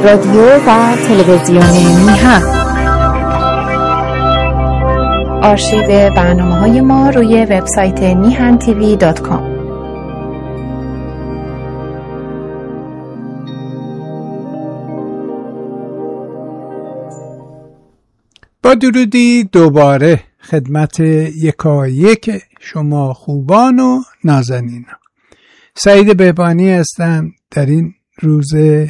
رادیو و تلویزیون میهن. آرشیو برنامه‌های ما روی وبسایت mihantv.com. با درودی دوباره خدمت یکایک شما خوبان و نازنینان. سعید بهبانی هستم در این روز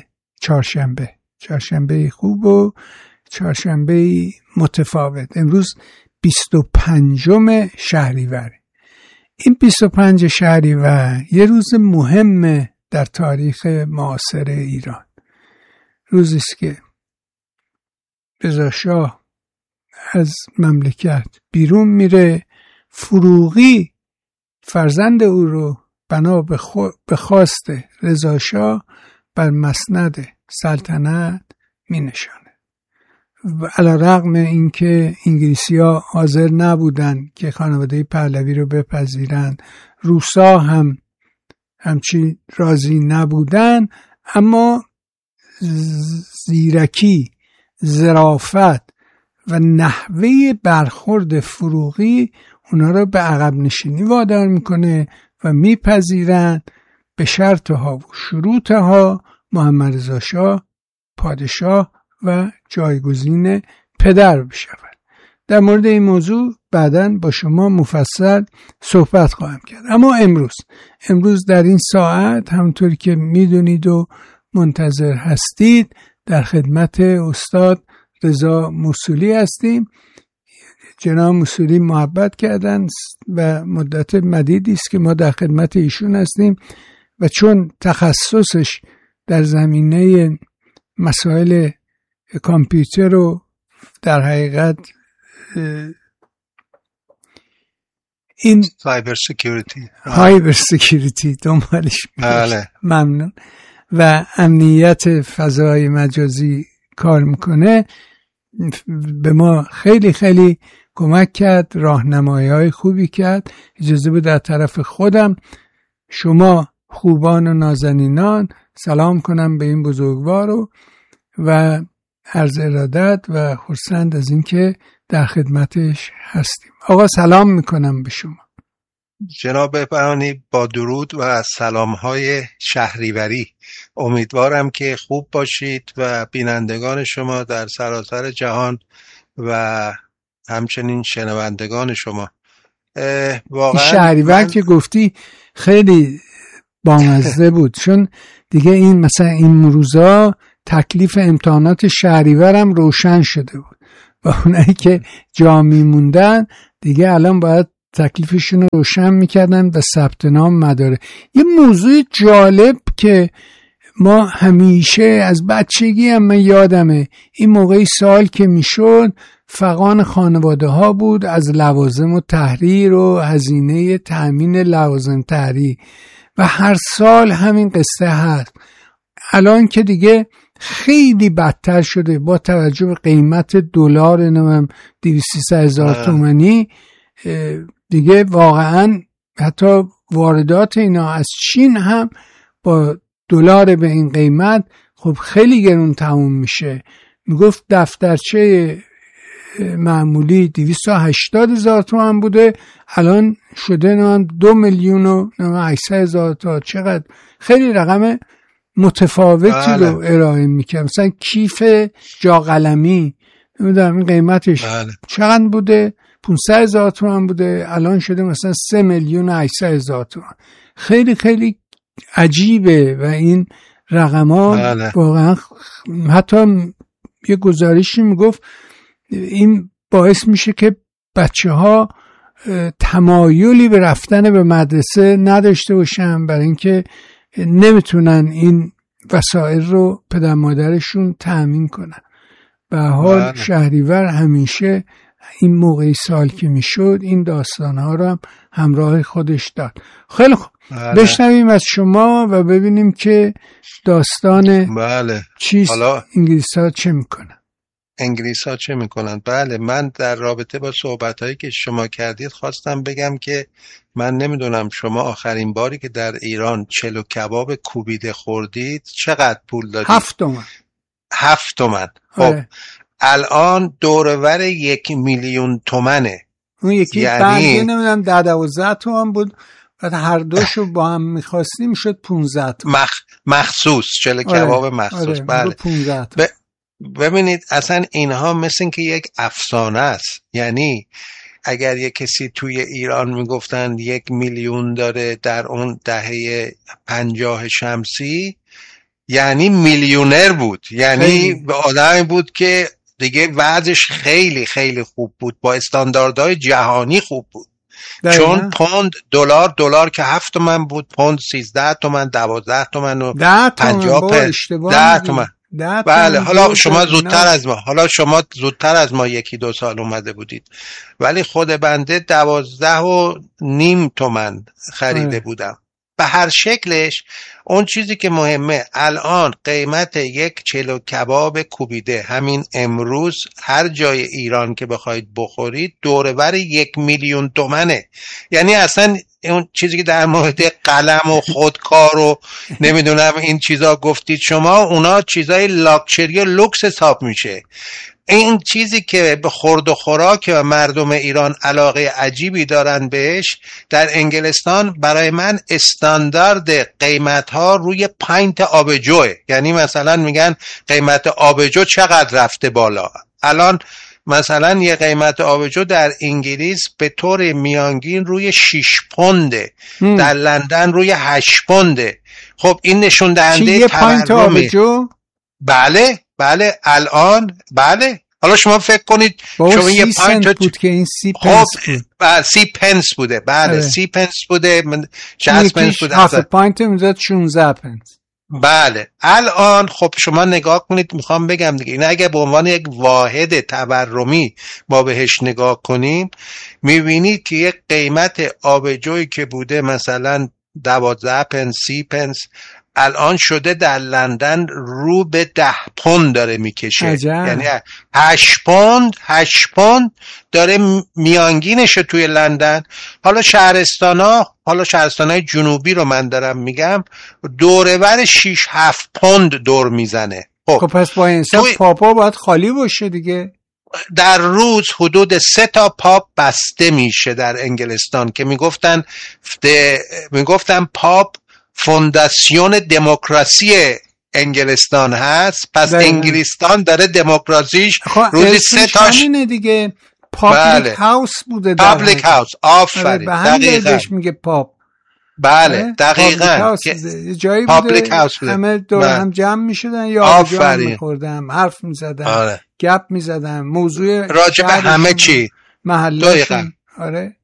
چهارشنبه خوب و چهارشنبه متفاوت. امروز 25 شهریور. این 25 شهریور یه روز مهمه در تاریخ معاصر ایران. روزی است که رضا شاه از مملکت بیرون میره. فروغی فرزند او رو بنا به خواست رضا شاه بر مسند سلطنت می نشانه. و علیرغم اینکه انگلیسی‌ها حاضر نبودن که خانواده پهلوی رو بپذیرن، روسا هم همچین راضی نبودن، اما زیرکی، ظرافت و نحوه برخورد فروغی اونا رو به عقب نشینی وادار میکنه و میپذیرن به شرطها و شروطها محمد رضا شاه پادشاه و جایگزین پدر بشود. در مورد این موضوع بعداً با شما مفصل صحبت خواهم کرد. اما امروز در این ساعت همونطوری که میدونید و منتظر هستید در خدمت استاد رضا موصولی هستیم. جناب موصولی محبت کردن و مدت مدیدی است که ما در خدمت ایشون هستیم و چون تخصصش در زمینه مسائل کامپیوتر رو در حقیقت این هایبر سکیوریتی دنبالش میشه، ممنون، و امنیت فضای مجازی کار میکنه، به ما خیلی خیلی کمک کرد، راهنمایی‌های خوبی کرد. اجازه بده در طرف خودم شما خوبان و نازنینان سلام کنم به این بزرگوار و عرض ارادت و خرسند از اینکه در خدمتش هستیم. آقا سلام میکنم به شما. جناب بهبانی با درود و سلام‌های شهریوری. امیدوارم که خوب باشید و بینندگان شما در سراسر جهان و همچنین شنوندگان شما. واقعا شهریور که گفتی خیلی بامزه بود، چون دیگه این مثلا این روزا تکلیف امتحانات شهریور هم روشن شده بود و اونایی که جا میموندن دیگه الان باید تکلیفشون رو روشن میکردن و ثبت نام مدارک. یه موضوع جالب که ما همیشه از بچگی هم من یادمه، این موقعی سال که میشد فغان خانواده ها بود از لوازم و تحریر و هزینه تأمین لوازم تحریر و هر سال همین قصه هست. الان که دیگه خیلی بدتر شده با توجه به قیمت دلار 200,000 تومانی، دیگه واقعا حتی واردات اینا از چین هم با دلار به این قیمت خب خیلی گرون تموم میشه. میگفت دفترچه معمولی 280,000 تومان بوده، الان شده 2,800,000 تا. چقدر خیلی رقم متفاوتی رو ارائه میکنه. مثلا کیف جا قلمی نمیدونم این قیمتش چقدر بوده، 500,000 تومان بوده، الان شده مثلا 3,800,000 تومان. خیلی خیلی عجیبه و این رقم‌ها واقعا حتی یه گزارشی میگفت این باعث میشه که بچه‌ها تمایلی به رفتن به مدرسه نداشته باشن برای اینکه نمیتونن این وسایل رو پدر مادرشون تأمین کنن. به حال شهریور همیشه این موقعی سال که میشد این داستانها رو هم همراه خودش داد. خیلی خوب، بشنویم از شما و ببینیم که داستان چیست، انگلیس‌ها چه میکنن. انگلیس‌ها چه میکنن؟ بله، من در رابطه با صحبت‌هایی که شما کردید خواستم بگم که من نمیدونم شما آخرین باری که در ایران چلو کباب کوبیده خوردید چقدر پول دادید؟ 7 تومن. 7 تومن. خب آره. الان دورور 1,000,000 تومنه. اون یکی یعنی برگه نمیدونم 10-12 تومن بود، بعد هر دوشو با هم میخواستیم شد 15 تومن. مخصوص چله کباب مخصوص. آره. بله 15 تومن. ببینید اصلا اینها مثل این که یک افسانه است. یعنی اگر یک کسی توی ایران میگفتن 1,000,000 داره در اون دهه 50 شمسی، یعنی میلیونر بود، یعنی به آدمی بود که دیگه وضعش خیلی خیلی خوب بود، با استانداردهای جهانی خوب بود. چون پوند دلار که 7 تومن بود، پوند 13 تومن، 12 تومن و 50 پنس، 10 تومن. بله حالا شما زودتر از ما 1-2 سال اومده بودید، ولی خود بنده 12.5 تومن خریده بودم. به هر شکلش اون چیزی که مهمه الان قیمت یک چلو کباب کوبیده همین امروز هر جای ایران که بخواید بخورید دورور 1,000,000 تومنه. یعنی اصلا اون چیزی که در مورد قلم و خودکار و نمیدونم این چیزا گفتید شما، اونا چیزای لاکچری و لوکس حساب میشه. این چیزی که به خورد و خوراک و مردم ایران علاقه عجیبی دارن بهش، در انگلستان برای من استاندارد قیمت ها روی پینت آبجوه. یعنی مثلا میگن قیمت آبجو چقدر رفته بالا. الان مثلا یه قیمت آبجو در انگلیس به طور میانگین روی 6 پونده، در لندن روی 8 پونده. خب این نشون دهنده تورمی. بله الان بله. حالا شما فکر کنید شما یه پاینت بود که این 30 پنس بود. بله 30 پنس بوده. بله 30 پنس بوده، 60 پنس بوده. هاف پاینت میذاد 16 پنس. بله الان خب شما نگاه کنید، میخوام بگم دیگه این اگه به عنوان یک واحد تورمی ما بهش نگاه کنیم، میبینید که یک قیمت آبجویی که بوده مثلا 12 پنس 30 پنس الان شده در لندن رو به 10 پوند داره میکشه. یعنی 8 پوند داره میانگینشه توی لندن. حالا شهرستان‌های جنوبی رو من دارم میگم دورور 6-7 پوند دور میزنه. خب پس با این حساب پاپا باید خالی باشه دیگه. در روز حدود 3 تا پاپ بسته میشه در انگلستان که میگفتن پاپ فونداسیون دموکراسی انگلستان هست. پس انگلستان داره دموکراسیش روزی 3 تاش دیگه. پابلیک هاوس بوده. پابلیک هاوس. آفرین. به همین بهش میگه پاپ. بله دقیقاً جایی بوده همه دور هم جمع میشدن یا آبجو میخوردن، حرف میزدن، گپ میزدن، موضوع راجع به همه چی محلشون. آره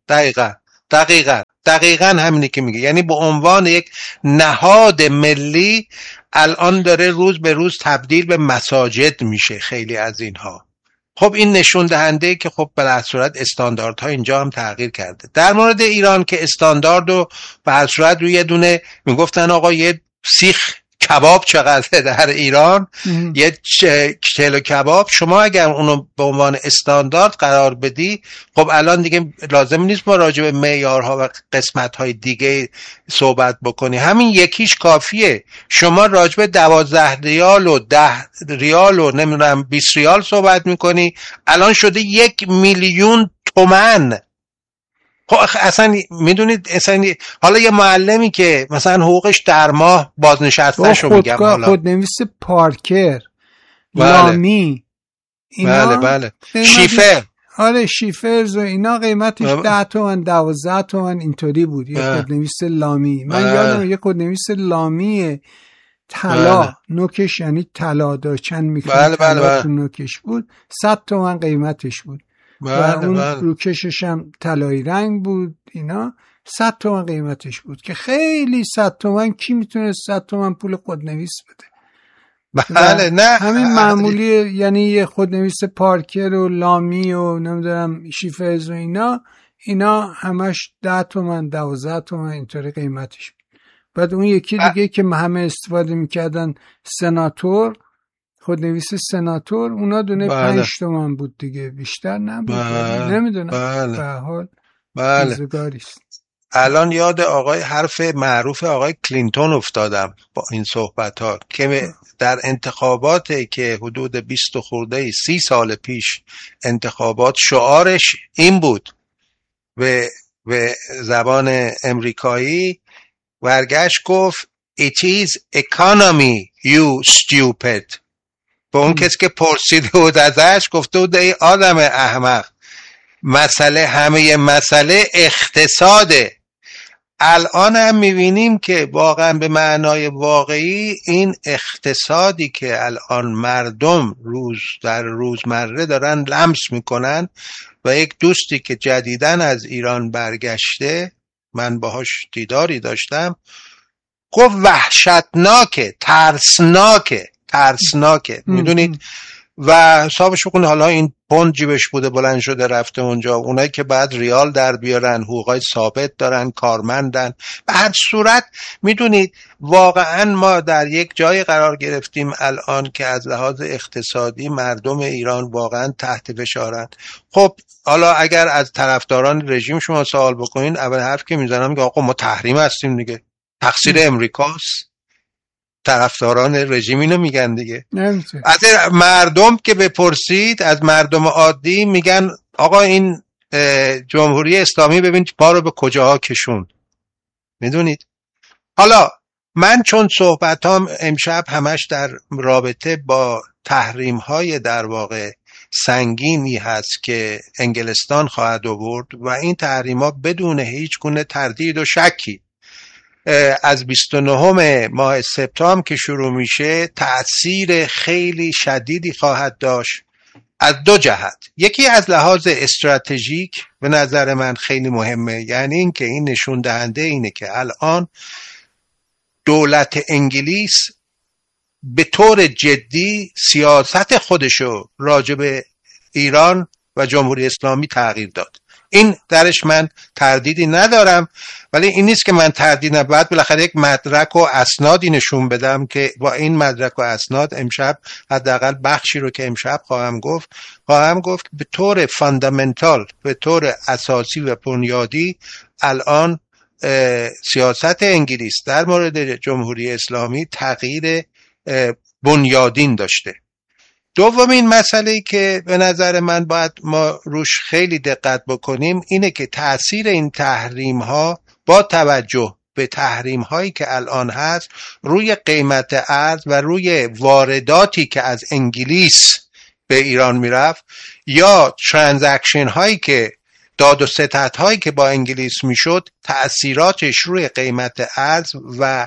دقیقاً همینی که میگه. یعنی به عنوان یک نهاد ملی الان داره روز به روز تبدیل به مساجد میشه خیلی از اینها. خب این نشون دهنده که خب به هر صورت استانداردها اینجا هم تغییر کرده. در مورد ایران که استانداردو به هر صورت روی یه دونه میگفتن آقا یه سیخ کباب چقدره در ایران، یه کیلو کباب شما اگر اونو به عنوان استاندارد قرار بدی، خب الان دیگه لازم نیست ما راجع به معیارها و قسمت‌های دیگه صحبت بکنی، همین یکیش کافیه. شما راجع به 12 ریال و 10 ریال و نمیدونم 20 ریال صحبت میکنی، الان شده 1,000,000 تومان. خب اصلا میدونید اصلا حالا یه معلمی که مثلا حقوقش در ماه بازنشسته شو میگم، حالا خودنویس پارکر، لامی، اینا بله شیفر، آره شیفرز و اینا قیمتش 10 تومن 12 تومن اینطوری بود. یه خودنویس لامی من یادم یه خودنویس لامی طلا نوکش، یعنی طلا داشت چند میکرد طلا تو نوکش بود، 100 تومن قیمتش بود. و اون روکشش هم طلایی رنگ بود، اینا 100 تومن قیمتش بود که خیلی 100 تومن کی میتونه 100 تومن پول خودنویس بده؟ بله نه همین معمولی، یعنی یه خودنویس پارکر و لامی و نمیدونم شیفرز و اینا همش 10 تومن 12 تومن اینطوری قیمتش بود. بعد اون یکی دیگه که همه استفاده میکردن سناتور، خودنویس سناتور، اونا دونه 5 تومن بود دیگه، بیشتر نبود. نمیدونم به حال روزگاریست. الان یاد حرف معروف آقای کلینتون افتادم با این صحبت ها که در انتخابات که حدود 20 خورده 30 سال پیش انتخابات شعارش این بود به زبان امریکایی، برگشت گفت It is economy you stupid. به اون کسی که پرسیده بود ازش گفته بود ای آدم احمق، همه مسئله اقتصاده. الان هم میبینیم که واقعا به معنای واقعی این اقتصادی که الان مردم در روزمره دارن لمس میکنن و یک دوستی که جدیداً از ایران برگشته من باهاش دیداری داشتم گفت وحشتناکه، ترسناکه میدونید. و حسابش بکنه حالا این پوند جیبش بوده بلند شده رفته اونجا، اونایی که بعد ریال در بیارن حقوقای ثابت دارن، کارمندن. به هر صورت میدونید واقعا ما در یک جای قرار گرفتیم الان که از لحاظ اقتصادی مردم ایران واقعا تحت فشارن. خب حالا اگر از طرفداران رژیم شما سوال بکنین، اول حرف که میزنم که آقا ما تحریم هستیم دیگه، تقصیر امریکاست. طرفداران رژیم اینو میگن دیگه. از مردم که بپرسید، از مردم عادی میگن آقا این جمهوری اسلامی ببین ما رو به کجاها کشون. میدونید حالا من چون صحبتام امشب همش در رابطه با تحریم های در واقع سنگینی هست که انگلستان خواهد آورد و این تحریم ها بدون هیچ گونه تردید و شکی از 29 ماه سپتامبر که شروع میشه تأثیر خیلی شدیدی خواهد داشت از دو جهت. یکی از لحاظ استراتژیک به نظر من خیلی مهمه، یعنی این که این نشون دهنده اینه که الان دولت انگلیس به طور جدی سیاست خودشو راجع به ایران و جمهوری اسلامی تغییر داد. این درش من تردیدی ندارم، ولی این نیست که من تردید ندارم. باید بالاخره یک مدرک و اسنادی نشون بدم که با این مدرک و اسناد امشب حداقل بخشی رو که امشب خواهم گفت به طور فاندامنتال، به طور اساسی و بنیادی الان سیاست انگلیس در مورد جمهوری اسلامی تغییر بنیادین داشته. دومین مسئله که به نظر من باید ما روش خیلی دقت بکنیم اینه که تأثیر این تحریم ها با توجه به تحریم هایی که الان هست روی قیمت ارز و روی وارداتی که از انگلیس به ایران میرفت یا ترانزکشن هایی که داد و ستد هایی که با انگلیس میشد، تأثیراتش روی قیمت ارز و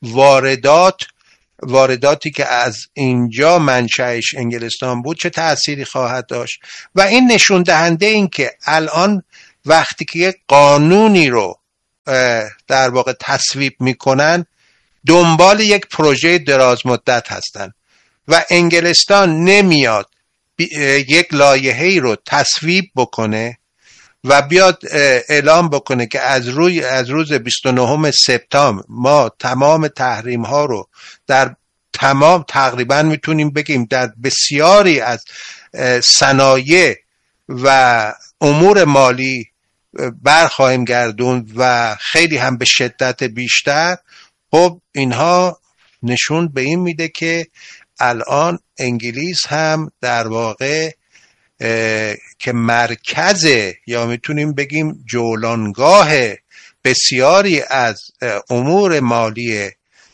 وارداتی که از اینجا منشأش انگلستان بود چه تأثیری خواهد داشت. و این نشون دهنده این که الان وقتی که یک قانونی رو در واقع تصویب میکنن دنبال یک پروژه دراز مدت هستن و انگلستان نمیاد یک لایحه‌ای رو تصویب بکنه و بیاد اعلام بکنه که از روز 29 سپتامبر ما تمام تحریم ها رو در تقریبا میتونیم بگیم در بسیاری از صنایع و امور مالی برخواهیم گردون و خیلی هم به شدت بیشتر. خب اینها نشون به این میده که الان انگلیس هم در واقع که مرکز یا میتونیم بگیم جولانگاه بسیاری از امور مالی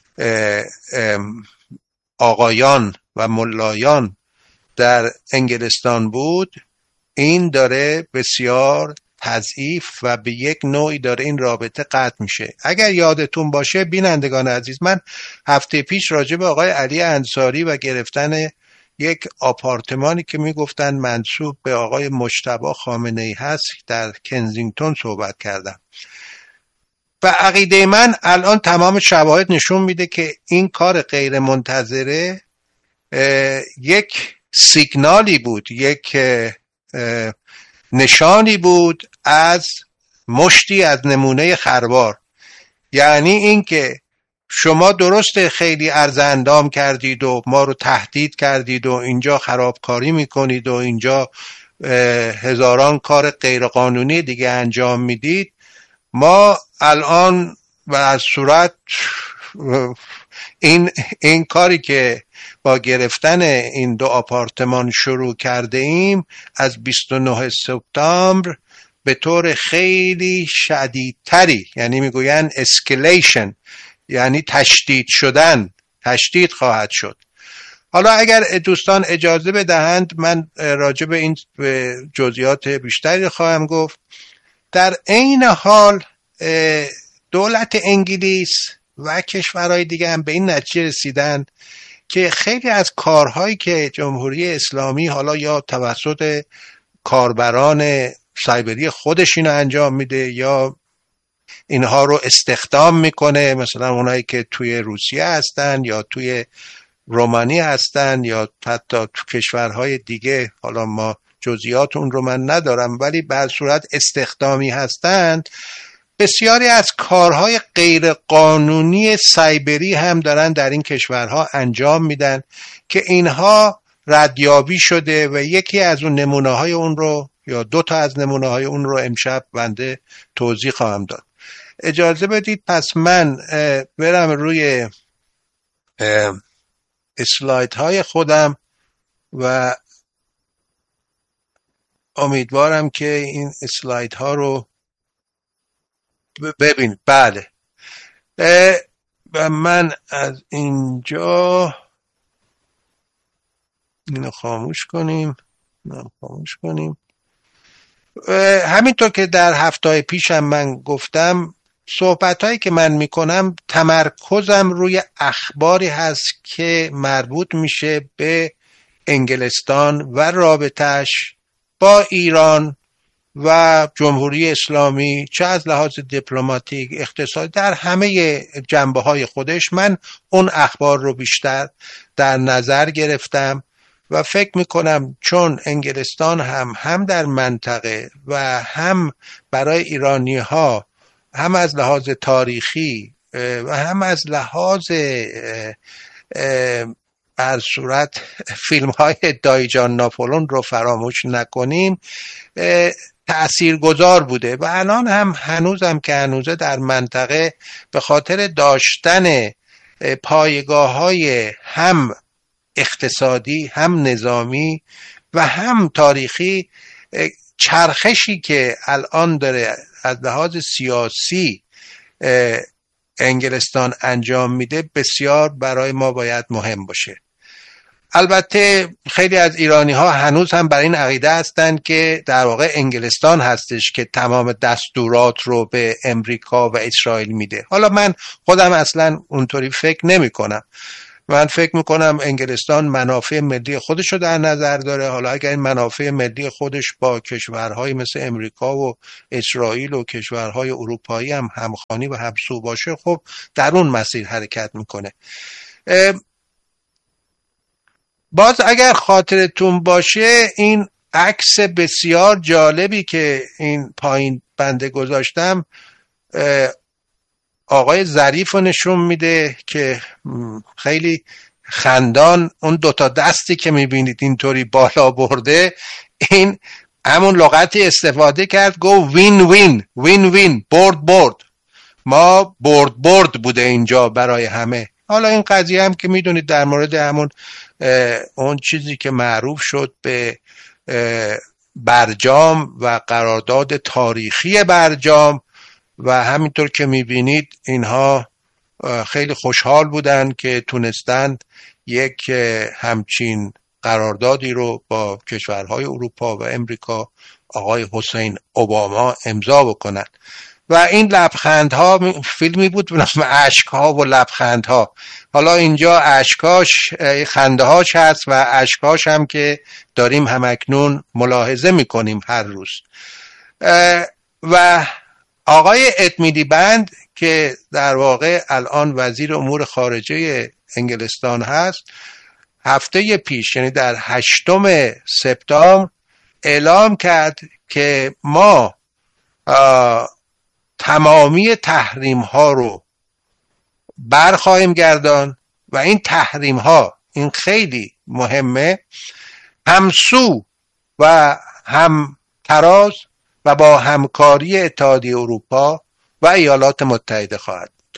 آقایان و ملایان در انگلستان بود، این داره بسیار تضعیف و به یک نوعی داره این رابطه قطع میشه. اگر یادتون باشه بینندگان عزیز، من هفته پیش راجع به آقای علی انصاری و گرفتن یک آپارتمانی که میگفتن منسوب به آقای مجتبی خامنه‌ای هست در کنزینگتون صحبت کردم و عقیده من الان تمام شواهد نشون میده که این کار غیر منتظره یک سیگنالی بود، یک نشانی بود از مشتی از نمونه خروار. یعنی این که شما درست خیلی عرض اندام کردید و ما رو تهدید کردید و اینجا خرابکاری میکنید و اینجا هزاران کار غیرقانونی دیگه انجام میدید، ما الان و از صورت این کاری که با گرفتن این 2 آپارتمان شروع کرده ایم از 29 سپتامبر به طور خیلی شدیدتری، یعنی میگوین اسکلیشن، یعنی تشدید خواهد شد. حالا اگر دوستان اجازه بدهند من راجع به این جزئیات بیشتری خواهم گفت. در عین حال دولت انگلیس و کشورهای دیگه هم به این نتیجه رسیدن که خیلی از کارهایی که جمهوری اسلامی حالا یا توسط کاربران سایبری خودش اینو انجام میده یا اینها رو استخدام میکنه، مثلا اونایی که توی روسیه هستن یا توی رومانی هستن یا حتی تو کشورهای دیگه، حالا ما جزئیات اون رو من ندارم، ولی به صورت استخدامی هستند. بسیاری از کارهای غیر قانونی سایبری هم دارن در این کشورها انجام میدن که اینها ردیابی شده و یکی از اون نمونه‌های اون رو یا 2 تا از نمونه‌های اون رو امشب بنده توضیح خواهم داد. اجازه بدید پس من برم روی اسلایدهای خودم و امیدوارم که این اسلایدها رو ببینید. بله، و من از اینجا اینو خاموش کنیم. همینطور که در هفته پیشم من گفتم، صحبتایی که من میکنم تمرکزم روی اخباری هست که مربوط میشه به انگلستان و رابطش با ایران و جمهوری اسلامی، چه از لحاظ دیپلماتیک، اقتصادی، در همه جنبه‌های خودش. من اون اخبار رو بیشتر در نظر گرفتم و فکر میکنم چون انگلستان هم در منطقه و هم برای ایرانی‌ها، هم از لحاظ تاریخی و هم از لحاظ بر صورت فیلم‌های دایجان ناپولون رو فراموش نکنیم، تأثیرگذار بوده و الان هم هنوزم که هنوزه در منطقه به خاطر داشتن پایگاه‌های هم اقتصادی، هم نظامی و هم تاریخی، چرخشی که الان داره از لحاظ سیاسی انگلستان انجام میده بسیار برای ما باید مهم باشه. البته خیلی از ایرانی ها هنوز هم برای این عقیده هستند که در واقع انگلستان هستش که تمام دستورات رو به امریکا و اسرائیل میده. حالا من خودم اصلا اونطوری فکر نمی کنم. من فکر میکنم انگلستان منافع ملی خودش رو در نظر داره. حالا اگر این منافع ملی خودش با کشورهای مثل امریکا و اسرائیل و کشورهای اروپایی هم همخوانی و همسو باشه، خب در اون مسیر حرکت میکنه. باز اگر خاطرتون باشه این عکس بسیار جالبی که این پایین بنده گذاشتم آقای ظریف رو نشون میده که خیلی خندان اون 2 تا دستی که میبینید اینطوری بالا برده، این همون لغتی استفاده کرد، گو وین وین وین وین، برد. ما برد بوده اینجا برای همه. حالا این قضیه هم که میدونید در مورد همون اون چیزی که معروف شد به برجام و قرارداد تاریخی برجام و همینطور که میبینید اینها خیلی خوشحال بودن که تونستن یک همچین قراردادی رو با کشورهای اروپا و امریکا آقای حسین اوباما امضا بکنن. و این لبخندها فیلمی بود به نام اشک‌ها و لبخندها. حالا اینجا اشکاش خنده‌هاش هست و اشکاش هم که داریم همکنون ملاحظه میکنیم هر روز. و آقای ادمیلی بند که در واقع الان وزیر امور خارجه انگلستان هست، هفته پیش یعنی در 8 سپتامبر اعلام کرد که ما تمامی تحریم ها رو برخواهیم گردان و این تحریم ها، این خیلی مهمه، همسو و هم تراز و با همکاری اتحادیه اروپا و ایالات متحده خواهد بود.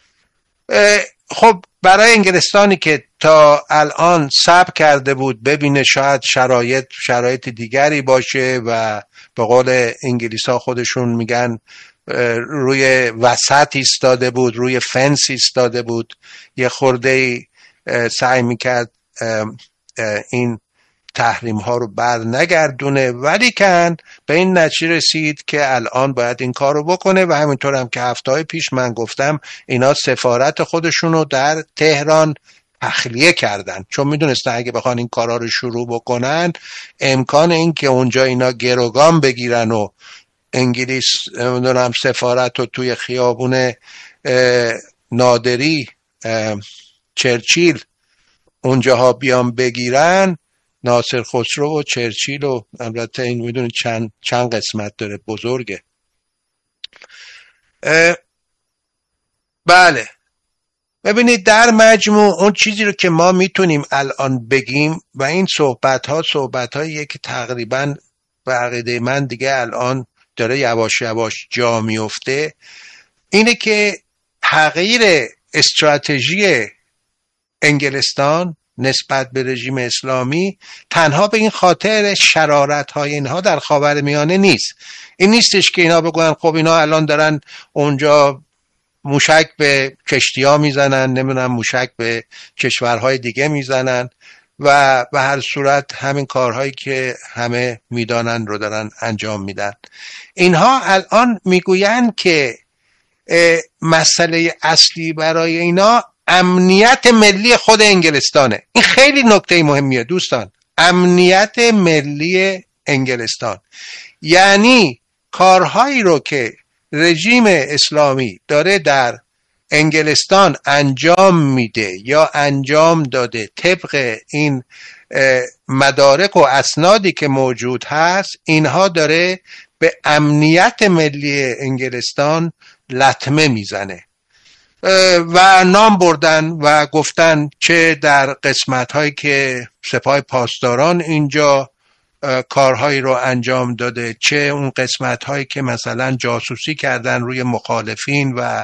خب برای انگلستانی که تا الان صبر کرده بود ببینه شاید شرایط دیگری باشه و به قول انگلیسا خودشون میگن روی وسط ایستاده بود، روی فنس ایستاده بود، یه خورده سعی میکرد این تحریم ها رو بر نگردونه، ولی کن به این نتیجه رسید که الان باید این کار رو بکنه و همینطور هم که هفته پیش من گفتم اینا سفارت خودشون رو در تهران تخلیه کردن، چون میدونستن اگه بخوان این کارا رو شروع بکنن امکان این که اونجا اینا گروگان بگیرن و انگلیس نمیدونم سفارت رو توی خیابون نادری چرچیل اونجاها بیان بگیرن، ناصر خسرو و چرچیل و البته این میدونید چند قسمت داره، بزرگه. بله ببینید در مجموع اون چیزی رو که ما میتونیم الان بگیم و این صحبت هاییه که تقریبا به عقیده من دیگه الان داره یواش یواش جا میفته، اینه که تغییر استراتژی انگلستان نسبت به رژیم اسلامی تنها به این خاطر شرارت های اینها در خاورمیانه نیست. این نیستش که اینا بگن خب اینا الان دارن اونجا موشک به کشتی ها میزنن، نمیدونم موشک به کشورهای دیگه میزنن و به هر صورت همین کارهایی که همه میدانن رو دارن انجام میدن. اینها الان میگوین که مسئله اصلی برای اینا امنیت ملی خود انگلستانه. این خیلی نکته مهمیه دوستان، امنیت ملی انگلستان یعنی کارهایی رو که رژیم اسلامی داره در انگلستان انجام میده یا انجام داده طبق این مدارک و اسنادی که موجود هست، اینها داره به امنیت ملی انگلستان لطمه میزنه و نام بردن و گفتن چه در قسمت هایی که سپاه پاسداران اینجا کارهایی رو انجام داده، چه اون قسمت هایی که مثلا جاسوسی کردن روی مخالفین و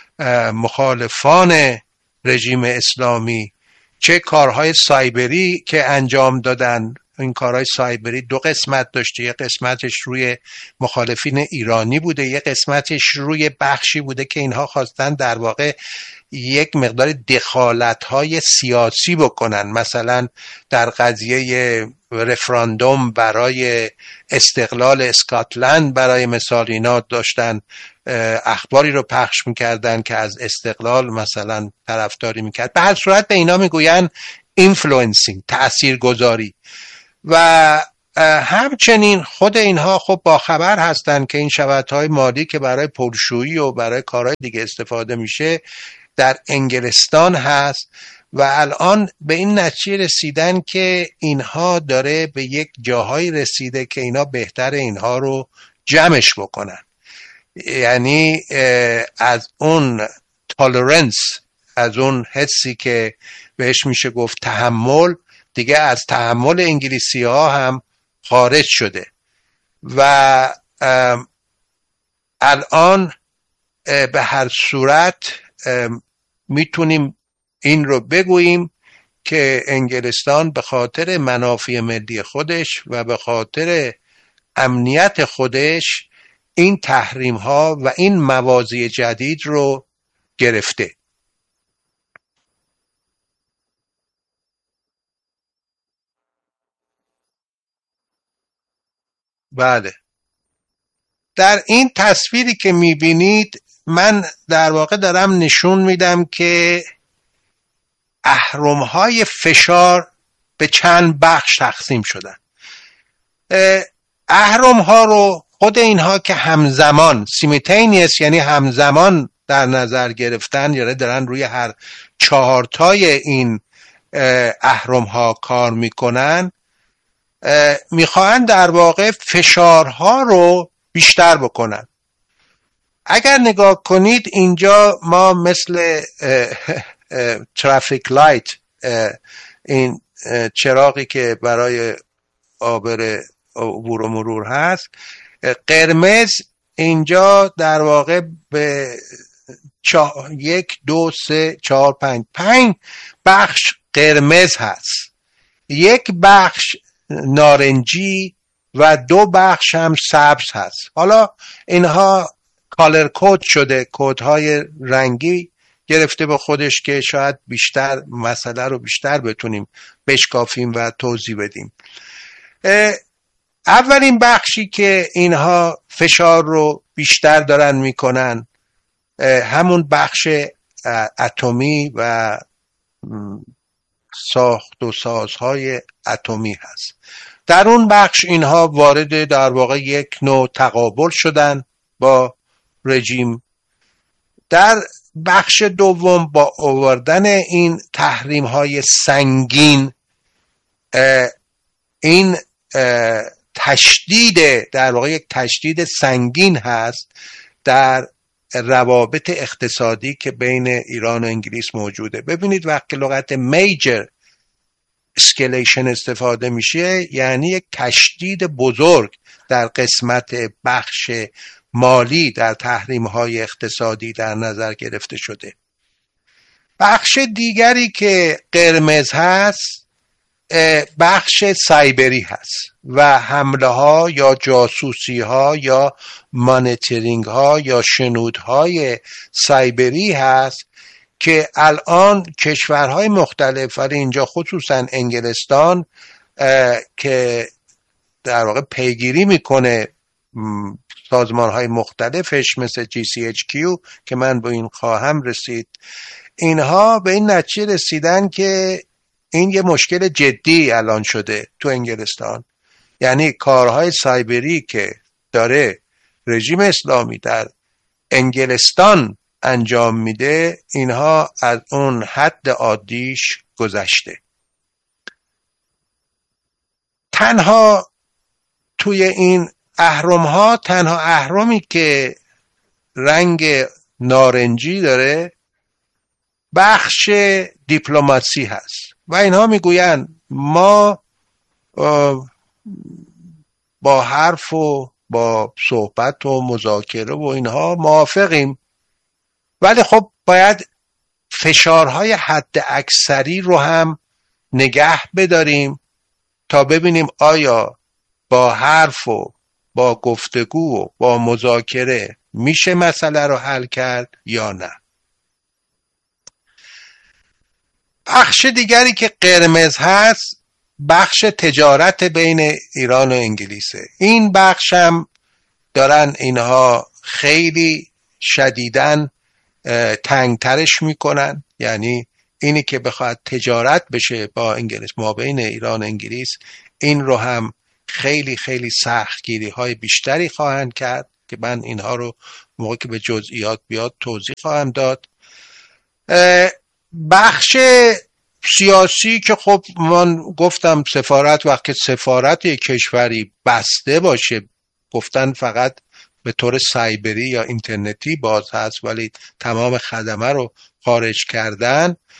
مخالفان رژیم اسلامی، چه کارهای سایبری که انجام دادن. این کارهای سایبری دو قسمت داشته، یه قسمتش روی مخالفین ایرانی بوده، یه قسمتش روی بخشی بوده که اینها خواستن در واقع یک مقدار دخالت‌های سیاسی بکنن، مثلا در قضیه رفراندوم برای استقلال اسکاتلند برای مثال اینا داشتن اخباری رو پخش میکردن که از استقلال مثلا طرفداری میکرد. به هر صورت به اینا میگوین اینفلوئنسینگ، تاثیرگذاری. و همچنین خود اینها خب باخبر هستن که این شبکه‌های مالی که برای پولشویی و برای کارهای دیگه استفاده میشه در انگلستان هست و الان به این نتیجه رسیدن که اینها داره به یک جاهایی رسیده که اینا بهتره اینها رو جمعش بکنن، یعنی از اون تالرنس، از اون حسی که بهش میشه گفت تحمل، دیگه از تحمل انگلیسی ها هم خارج شده و الان به هر صورت میتونیم این رو بگوییم که انگلستان به خاطر منافع ملی خودش و به خاطر امنیت خودش این تحریم ها و این موازی جدید رو گرفته. بله، در این تصویری که میبینید من در واقع دارم نشون میدم که اهرم‌های فشار به چند بخش تقسیم شدن. اهرم‌ها رو خود اینها که همزمان سیمیتینیس یعنی همزمان در نظر گرفتن، یعنی دارن روی هر چهارتای این اهرم‌ها کار میکنن، میخواهند در واقع فشارها رو بیشتر بکنن. اگر نگاه کنید اینجا ما مثل ترافیک لایت، این چراغی که برای عبور و مرور هست، قرمز اینجا در واقع به 1 2 3 4 5 بخش قرمز هست، 1 بخش نارنجی و 2 بخش هم سبز هست. حالا اینها کالر کد شده، کدهای رنگی گرفته به خودش که شاید بیشتر مسئله رو بیشتر بتونیم بشکافیم و توضیح بدیم. اولین بخشی که اینها فشار رو بیشتر دارن میکنن همون بخش اتمی و ساخت و سازهای اتمی هست. در اون بخش اینها وارد در واقع یک نوع تقابل شدن با رژیم. در بخش دوم با آوردن این تحریم های سنگین، این تشدید در واقع یک تشدید سنگین هست در روابط اقتصادی که بین ایران و انگلیس موجوده. ببینید وقتی لغت میجر اسکیلیشن استفاده میشه یعنی یک تشدید بزرگ در قسمت بخش مالی در تحریم های اقتصادی در نظر گرفته شده. بخش دیگری که قرمز هست بخش سایبری هست و حمله ها یا جاسوسی ها یا مانیتورینگ ها یا شنود های سایبری هست که الان کشورهای مختلف، ولی اینجا خصوصا انگلستان که در واقع پیگیری میکنه سازمان های مختلفش مثل GCHQ که من با این خواهم رسید، اینها به این نتیجه رسیدن که این یه مشکل جدی الان شده تو انگلستان. یعنی کارهای سایبری که داره رژیم اسلامی در انگلستان انجام میده اینها از اون حد عادیش گذشته. تنها توی این اهرم ها تنها اهرمی که رنگ نارنجی داره بخش دیپلماسی هست و اینها میگوین ما با حرف و با صحبت و مذاکره و اینها موافقیم، ولی خب باید فشارهای حد اکثری رو هم نگه بداریم تا ببینیم آیا با حرف و با گفتگو و با مذاکره میشه مسئله رو حل کرد یا نه. بخش دیگری که قرمز هست بخش تجارت بین ایران و انگلیسه. این بخش هم دارن اینها خیلی شدیداً تنگترش میکنن، یعنی اینی که بخواد تجارت بشه با انگلیس، ما بین ایران و انگلیس، این رو هم خیلی خیلی سختگیری های بیشتری خواهند کرد که من اینها رو موقع که به جزئیات بیاد توضیح خواهم داد. بخش سیاسی که خب من گفتم سفارت، وقتی سفارت یک کشوری بسته باشه گفتن فقط به طور سایبری یا اینترنتی باز هست ولی تمام خدمه رو خارج کردن،